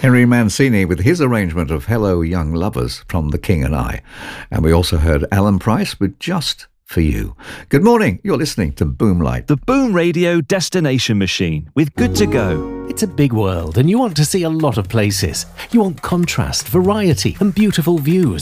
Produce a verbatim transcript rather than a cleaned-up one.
Henry Mancini with his arrangement of Hello Young Lovers from The King and I. And we also heard Alan Price with Just For You. Good morning, you're listening to Boomlight. The Boom Radio Destination Machine with Good To Go. It's a big world and you want to see a lot of places. You want contrast, variety and beautiful views.